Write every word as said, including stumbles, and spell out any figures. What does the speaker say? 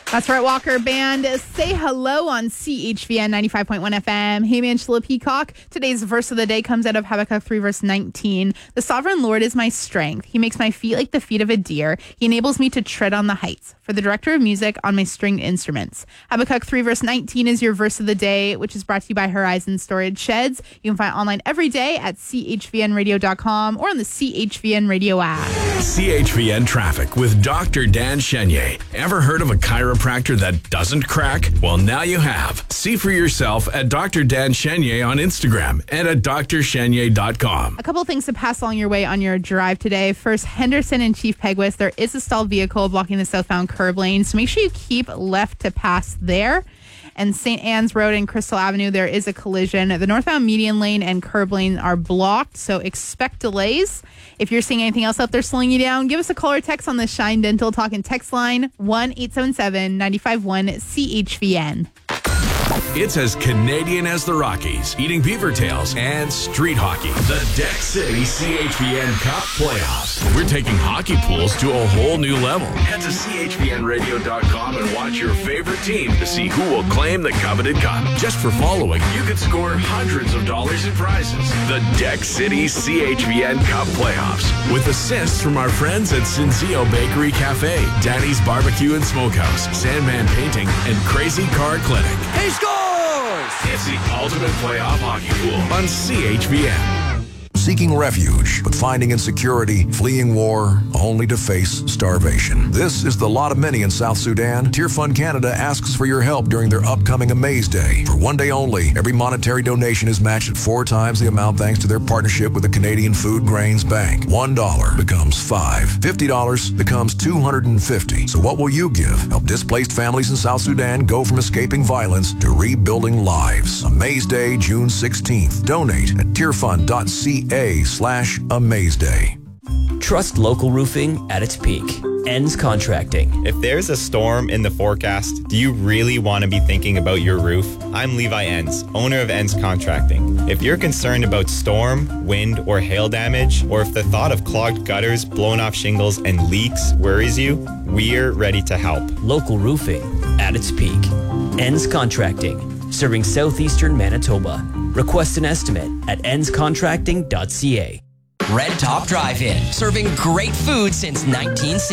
That's right, Walker Band. Say hello on C H V N ninety-five point one F M. Hey, Angela Peacock. Today's verse of the day comes out of Habakkuk three, verse nineteen. The sovereign Lord is my strength. He makes my feet like the feet of a deer. He enables me to tread on the heights. For the director of music on my stringed instruments. Habakkuk three, verse nineteen is your verse of the day, which is brought to you by Horizon Storage Sheds. You can find it online every day at C H V N radio dot com or on the C H V N radio app. C H V N traffic with Doctor Dan Chenier. Ever heard of a chiropractor that doesn't crack? Well, now you have. See for yourself at Doctor Dan Chenier on Instagram and at d r chenier dot com. A couple things to pass along your way on your drive today. First, Henderson and Chief Peguis. There is a stalled vehicle blocking the southbound curb lane, so make sure you keep left to pass there. And Saint Anne's Road and Crystal Avenue, there is a collision. The northbound median lane and curb lane are blocked, so expect delays. If you're seeing anything else out there slowing you down, give us a call or text on the Shine Dental Talk and text line one eight seven seven, nine five one, C H V N. It's as Canadian as the Rockies, eating beaver tails, and street hockey. The Deck City C H V N Cup Playoffs. We're taking hockey pools to a whole new level. Head to C H V N radio dot com and watch your favorite team to see who will claim the coveted cup. Just for following, you could score hundreds of dollars in prizes. The Deck City C H V N Cup Playoffs. With assists from our friends at Cinzio Bakery Cafe, Danny's Barbecue and Smokehouse, Sandman Painting, and Crazy Car Clinic. He scores! It's the ultimate playoff hockey pool on C H V N. Seeking refuge, but finding insecurity, fleeing war, only to face starvation. This is the lot of many in South Sudan. Tear Fund Canada asks for your help during their upcoming Amaze Day. For one day only, every monetary donation is matched at four times the amount thanks to their partnership with the Canadian Food Grains Bank. One dollar becomes five. Fifty dollars becomes two hundred fifty. So what will you give? Help displaced families in South Sudan go from escaping violence to rebuilding lives. Amaze Day, June sixteenth. Donate at tearfund dot c a slash Amaze Day. Trust local roofing at its peak. Ends Contracting. If there's a storm in the forecast, do you really want to be thinking about your roof? I'm Levi Enns, owner of Enns Contracting. If you're concerned about storm, wind, or hail damage, or if the thought of clogged gutters, blown off shingles, and leaks worries you, we're ready to help. Local roofing at its peak. Enns Contracting. Serving southeastern Manitoba. Request an estimate at ends contracting dot c a. Red Top Drive-In, serving great food since nineteen sixty.